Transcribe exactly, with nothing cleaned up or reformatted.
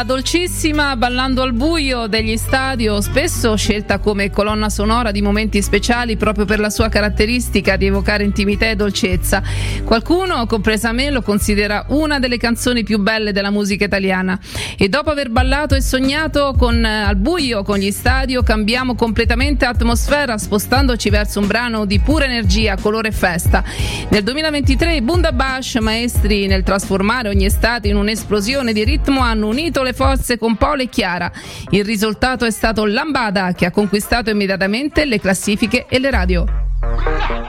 Dolcissima, ballando al buio degli stadio, spesso scelta come colonna sonora di momenti speciali proprio per la sua caratteristica di evocare intimità e dolcezza. Qualcuno, compresa me, lo considera una delle canzoni più belle della musica italiana. E dopo aver ballato e sognato con al buio con gli stadio, cambiamo completamente atmosfera, spostandoci verso un brano di pura energia, colore e festa. Nel duemilaventitré i Bundabash, maestri nel trasformare ogni estate in un'esplosione di ritmo, hanno unito le forze con Paolo e Chiara. Il risultato è stato Lambada, che ha conquistato immediatamente le classifiche e le radio.